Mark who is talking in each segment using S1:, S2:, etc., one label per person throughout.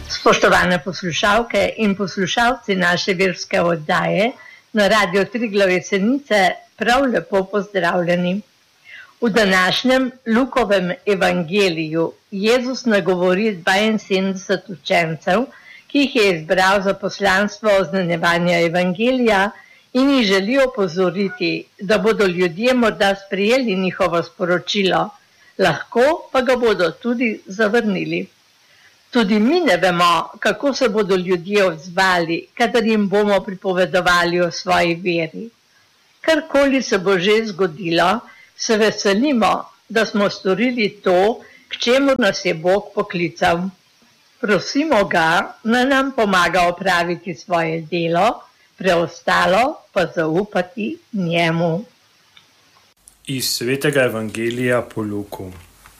S1: Spoštovane poslušalke in poslušalci naše verske oddaje na Radio Triglav Jesenice, prav lepo pozdravljeni. V današnjem Lukovem evangeliju Jezus nagovori 72 učencev, ki jih je izbral za poslanstvo oznanjevanja evangelija in jih želi opozoriti, da bodo ljudje morda sprejeli njihovo sporočilo, lahko pa ga bodo tudi zavrnili. Tudi mi ne vemo, kako se bodo ljudje odzvali, kadar jim bomo pripovedovali o svoji veri. Karkoli se bo že zgodilo, se veselimo, da smo storili to, k čemur nas je Bog poklical. Prosimo ga, naj nam pomaga opraviti svoje delo, preostalo pa zaupati njemu.
S2: Iz svetega evangelija po Luku.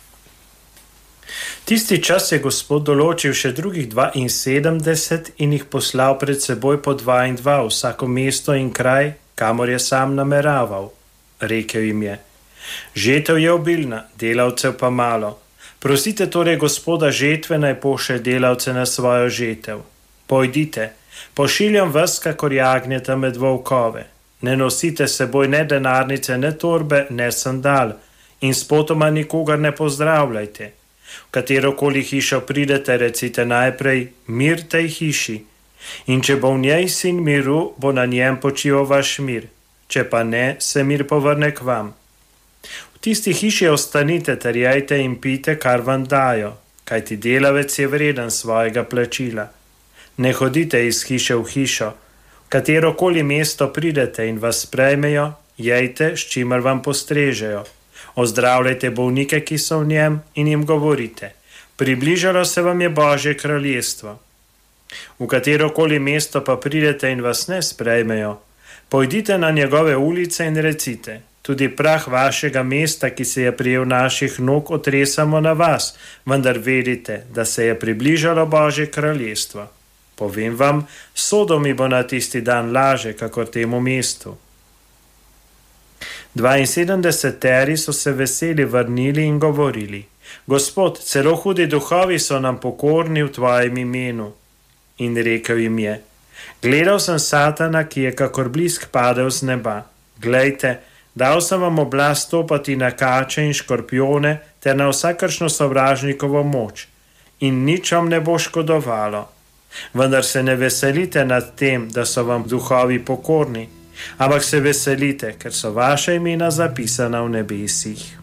S2: Tisti čas je Gospod določil še drugih 72 in jih poslal pred seboj po 2 in 2 v vsako mesto in kraj, kamor je sam nameraval. Rekel jim je: žetev je obilna, delavcev pa malo. Prosite torej Gospoda žetve, naj pošlje delavce na svojo žetev. Pojdite, pošiljam vas, kakor jagnjeta med volkove. Ne nosite seboj ne denarnice, ne torbe, ne sandal in spotoma nikogar ne pozdravljajte. V katerokoli hišo pridete, recite najprej: mir tej hiši. In če bo v njej sin miru, bo na njem počival vaš mir. Če pa ne, se mir povrne k vam. V tisti hiši ostanite ter jejte in pite, kar vam dajo, kajti delavec je vreden svojega plačila. Ne hodite iz hiše v hišo. V katerokoli mesto pridete in vas sprejmejo, jejte, s čimer vam postrežejo. Ozdravljajte bolnike, ki so v njem, in jim govorite: približalo se vam je Božje kraljestvo. V katerokoli mesto pa pridete in vas ne sprejmejo, pojdite na njegove ulice in recite: tudi prah vašega mesta, ki se je prijel naših nog, otresamo na vas, vendar vedite, da se je približalo Božje kraljestvo. Povem vam, Sodomi bo na tisti dan laže, kakor temu mestu. 72 so se veseli vrnili in govorili: Gospod, celo hudi duhovi so nam pokorni v tvojem imenu. In rekel jim je: gledal sem Satana, ki je kakor blisk padel z neba. Glejte, dal sem vam oblast stopati na kače in škorpione ter na vsakršno sovražnikovo moč, in nič vam ne bo škodovalo. Vendar se ne veselite nad tem, da so vam duhovi pokorni, ampak se veselite, ker so vaša imena zapisana v nebesih.